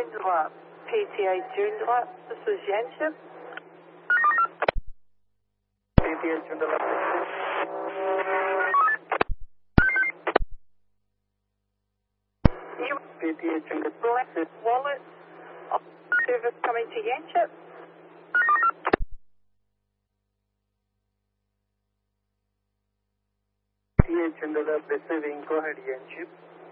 Joondalup, PTA Joondalup, this is Yanship. PTA Joondalup. PTA Joondalup. Black wallet, service coming to Yanship. PTA Joondalup receiving, go ahead Yanship.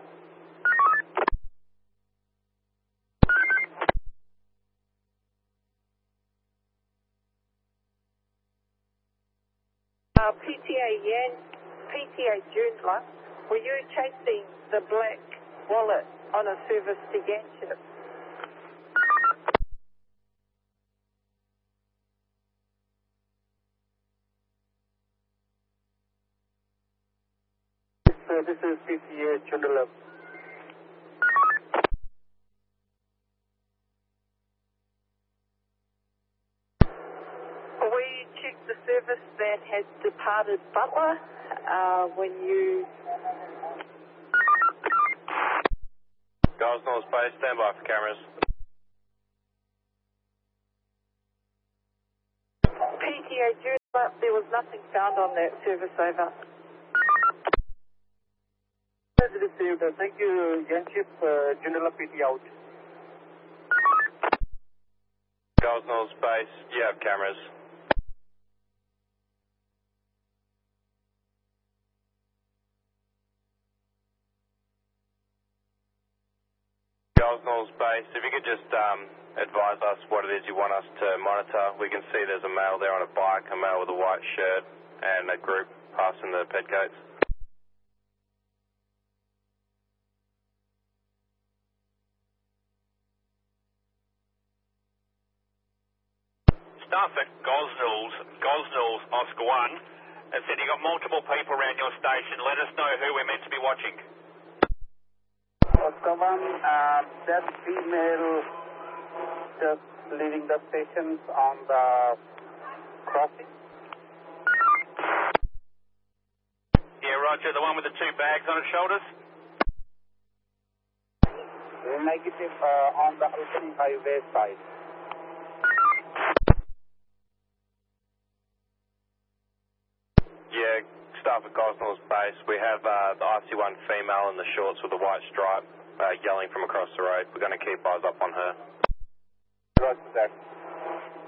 PTA Joondalup, were you chasing the black wallet on a service to Yanship? This is PTA Joondalup. We checked the service that had departed Butler when you... Gosnell Space, stand by for cameras. PTA Joondalup, there was nothing found on that service, over. Received. Thank you, Yanship. Joondalup PT out. Gosnell Space, you have cameras. Gosnell Space, if you could just advise us what it is you want us to monitor. We can see there's a male there on a bike, a male with a white shirt, and a group passing the ped gates. Staff at Gosnell's Oscar 1 has said you got multiple people around your station. Let us know who we're meant to be watching. Oscar 1, that female just leaving the station on the crossing. Yeah, roger. The one with the two bags on its shoulders? Negative on the Albany Highway side. Yeah, staff at Gosnell Space, we have the IC1 female in the shorts with the white stripe yelling from across the road. We're going to keep eyes up on her. Roger that.